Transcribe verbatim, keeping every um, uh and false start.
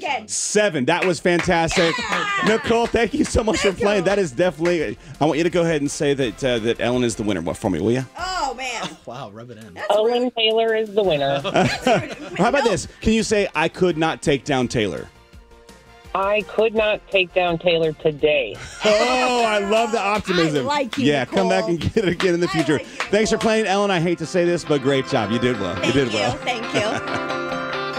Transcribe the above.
again. Seven. That was fantastic. Yeah! Nicole, thank you so much Thank for playing. you. That is definitely. I want you to go ahead and say that uh, that Ellen is the winner. What for me, will you? Oh, man. Wow, rub it in. That's Owen rude. Taylor is the winner. How about No. this? Can you say I could not take down Taylor? I could not take down Taylor today. Oh, I love the optimism. I like you, Yeah, come back Nicole. and get it again in the I future. like you, Thanks for Nicole. playing, Ellen. I hate to say this, but great job. You did well. Thank you did you. well. Thank you.